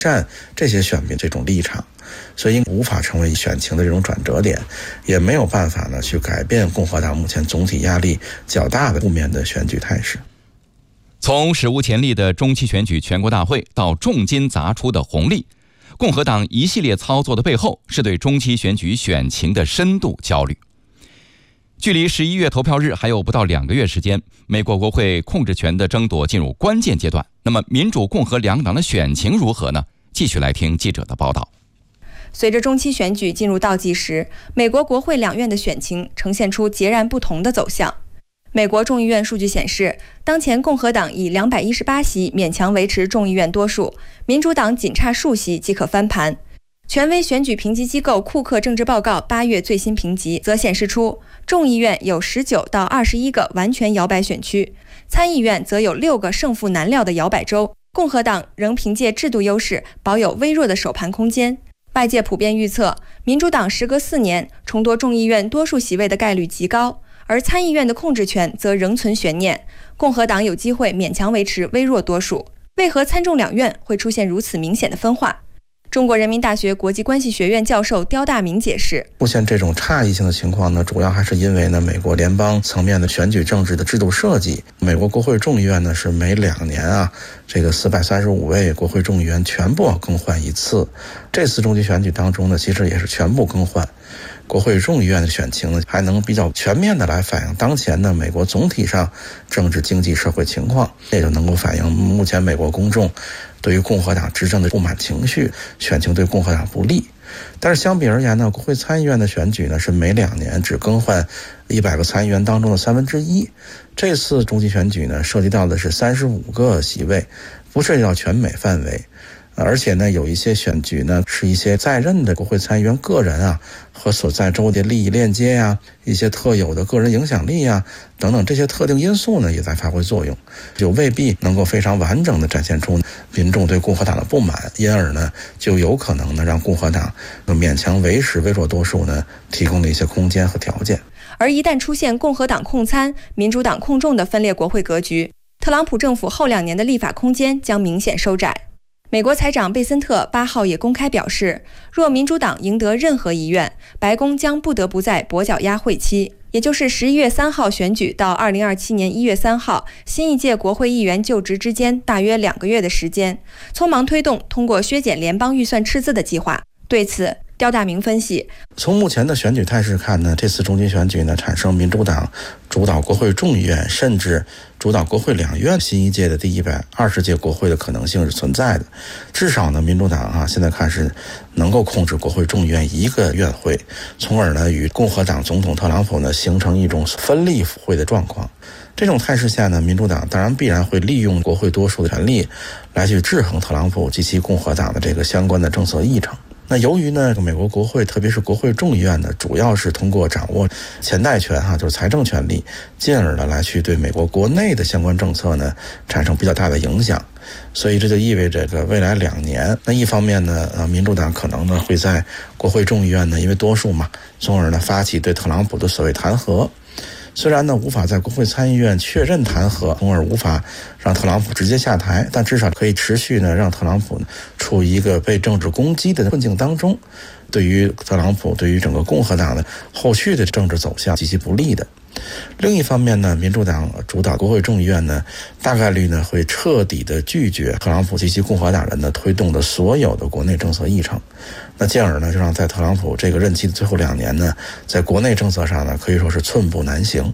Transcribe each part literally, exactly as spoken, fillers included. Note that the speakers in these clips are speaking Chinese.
站这些选民这种立场，所以无法成为选情的这种转折点，也没有办法呢去改变共和党目前总体压力较大的负面的选举态势。 从史无前例的中期选举全国大会到重金砸出的红利，共和党一系列操作的背后是对中期选举选情的深度焦虑。距离十一月投票日还有不到两个月时间，美国国会控制权的争夺进入关键阶段。那么民主共和两党的选情如何呢？继续来听记者的报道。 随着中期选举进入倒计时，美国国会两院的选情呈现出截然不同的走向。美国众议院数据显示，当前共和党以两百一十八席勉强维持众议院多数，民主党仅差数席即可翻盘。权威选举评级机构库克政治报告八月最新评级则显示出，众议院有十九到二十一个完全摇摆选区，参议院则有六个胜负难料的摇摆州。共和党仍凭借制度优势保有微弱的首盘空间。外界普遍预测，民主党时隔四年重夺众议院多数席位的概率极高，而参议院的控制权则仍存悬念，共和党有机会勉强维持微弱多数。为何参众两院会出现如此明显的分化？中国人民大学国际关系学院教授刁大明解释， 出现这种差异性的情况呢，主要还是因为呢，美国联邦层面的选举政治的制度设计，美国国会众议院呢是每两年啊，这个四百三十五位国会众议员全部更换一次。这次中期选举当中呢，其实也是全部更换。国会众议院的选情呢，还能比较全面的来反映当前的美国总体上政治、经济、社会情况，也就能够反映目前美国公众对于共和党执政的不满情绪，选情对共和党不利。但是相比而言呢，国会参议院的选举呢是每两年只更换一百个参议员当中的三分之一。这次中期选举呢，涉及到的是三十五个席位，不涉及到全美范围。而且呢，有一些选举呢，是一些在任的国会参议员个人啊和所在州的利益链接呀、啊、一些特有的个人影响力啊等等这些特定因素呢，也在发挥作用，就未必能够非常完整的展现出民众对共和党的不满，因而呢，就有可能呢让共和党勉强维持微弱多数呢提供了一些空间和条件。 而一旦出现共和党控参、民主党控众的分裂国会格局，特朗普政府后两年的立法空间将明显收窄。美国财长贝森特八号也公开表示，若民主党赢得任何一院，白宫将不得不在跛脚鸭会期，也就是十一月三号选举到二零二七年一月三号新一届国会议员就职之间大约两个月的时间，匆忙推动通过削减联邦预算赤字的计划。对此，刁大明分析， 从目前的选举态势看呢，这次中期选举呢，产生民主党主导国会众议院，甚至主导国会两院新一届的第一百二十届国会的可能性是存在的。至少呢，民主党啊，现在看是能够控制国会众议院一个院会，从而呢与共和党总统特朗普呢形成一种分立府会的状况。这种态势下呢，民主党当然必然会利用国会多数的权利来去制衡特朗普及其共和党的这个相关的政策议程。那由于呢，美国国会特别是国会众议院呢，主要是通过掌握钱袋权哈，就是财政权力，进而呢来去对美国国内的相关政策呢产生比较大的影响。所以这就意味着个未来两年，那一方面呢，呃，民主党可能呢会在国会众议院呢，因为多数嘛，从而呢发起对特朗普的所谓弹劾。虽然呢无法在国会参议院确认弹劾，从而无法让特朗普直接下台，但至少可以持续呢让特朗普呢处于一个被政治攻击的困境当中，对于特朗普对于整个共和党的后续的政治走向极其不利的。另一方面呢，民主党主导国会众议院呢，大概率呢会彻底的拒绝特朗普及其共和党人呢推动的所有的国内政策议程，那进而呢就让在特朗普这个任期的最后两年呢，在国内政策上呢可以说是寸步难行。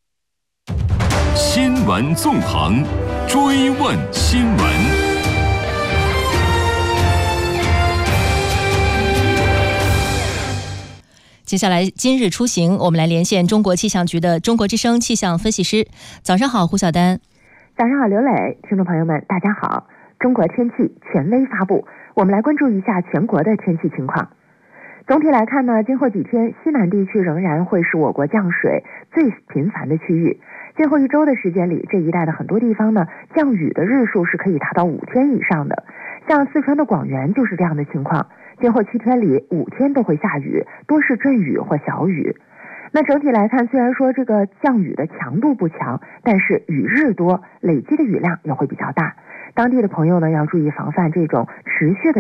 新闻纵横，追问新闻。 接下来今日出行，我们来连线中国气象局的中国之声气象分析师。早上好，胡晓丹。 早上好，刘磊。听众朋友们大家好。中国天气权威发布，我们来关注一下全国的天气情况。总体来看呢，今后几天西南地区仍然会是我国降水最频繁的区域。今后一周的时间里，这一带的很多地方呢，降雨的日数是可以达到五天以上的。像四川的广元就是这样的情况，今后七天里五天都会下雨，多是阵雨或小雨。那整体来看，虽然说这个降雨的强度不强，但是雨日多，累积的雨量也会比较大。 当地的朋友呢要注意防范这种持续的